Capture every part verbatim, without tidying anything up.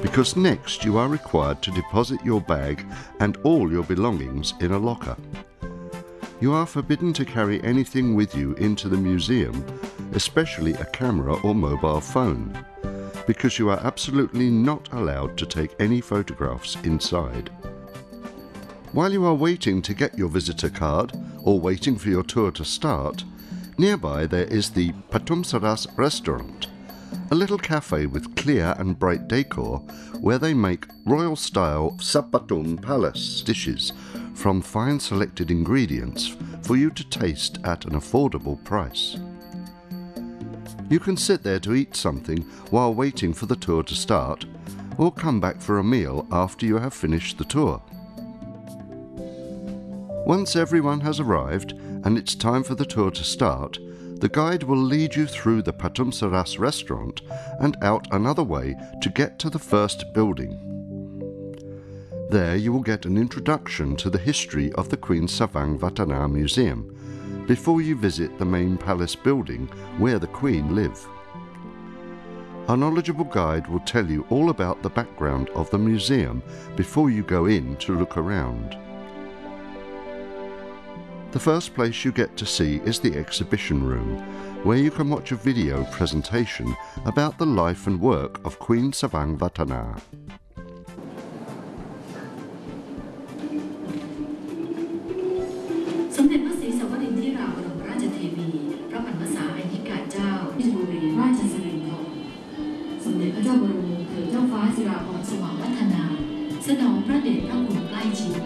because next you are required to deposit your bag and all your belongings in a locker. You are forbidden to carry anything with you into the museum, especially a camera or mobile phone, because you are absolutely not allowed to take any photographs inside. While you are waiting to get your visitor card or waiting for your tour to start, nearby there is the Pathum Saras restaurant, a little cafe with clear and bright decor where they make royal-style Sapatun Palace dishes from fine selected ingredients for you to taste at an affordable price. You can sit there to eat something while waiting for the tour to start, or come back for a meal after you have finished the tour. Once everyone has arrived and it's time for the tour to start, the guide will lead you through the Pathum Saras restaurant and out another way to get to the first building. There you will get an introduction to the history of the Queen Savang Vatthana Museum before you visit the main palace building where the Queen lived. A knowledgeable guide will tell you all about the background of the museum before you go in to look around. The first place you get to see is the exhibition room, where you can watch a video presentation about the life and work of Queen Savang Vatthana. สมเด็จพระศรีสวรินทร์ธิราบรมราชเทวีพระบรมสารีริกาเจ้าที่บริเวณราชสิรินธรสมเด็จพระเจ้าบรมวงศ์เธอเจ้าฟ้าจิราภรณ์สว่างวัฒนาสนองพระเดชพระคุณใกล้ชิด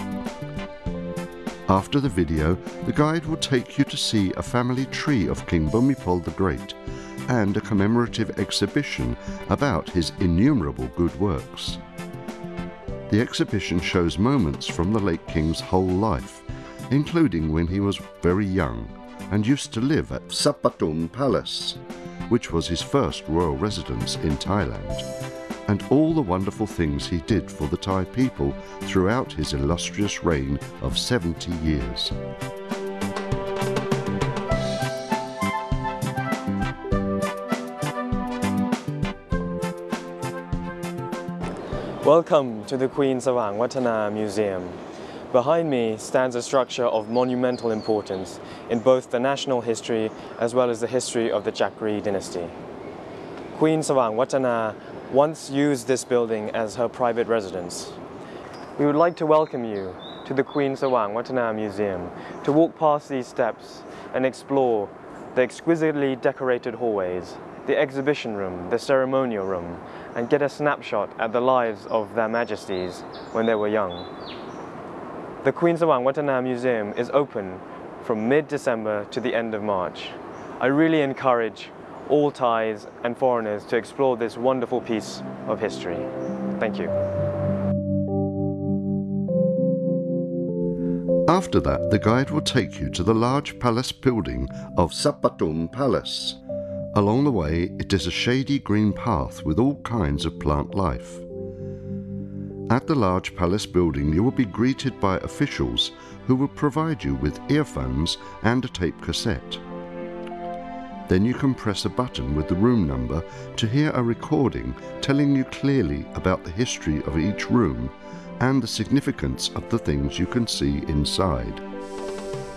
After the video, the guide will take you to see a family tree of King Bhumibol the Great and a commemorative exhibition about his innumerable good works. The exhibition shows moments from the late king's whole life, including when he was very young and used to live at Sapatun Palace, which was his first royal residence in Thailand, and all the wonderful things he did for the Thai people throughout his illustrious reign of seventy years. Welcome to the Queen Savang Vatthana Museum. Behind me stands a structure of monumental importance in both the national history as well as the history of the Chakri dynasty. Queen Savang Vatthana once used this building as her private residence. We would like to welcome you to the Queen Savang Vatthana Museum to walk past these steps and explore the exquisitely decorated hallways, the exhibition room, the ceremonial room, and get a snapshot at the lives of their majesties when they were young. The Queen Savang Vatthana Museum is open from mid-December to the end of March. I really encourage all Thais and foreigners to explore this wonderful piece of history. Thank you. After that, the guide will take you to the large palace building of Sapatun Palace. Along the way, it is a shady green path with all kinds of plant life. At the large palace building, you will be greeted by officials who will provide you with earphones and a tape cassette. Then you can press a button with the room number to hear a recording telling you clearly about the history of each room and the significance of the things you can see inside.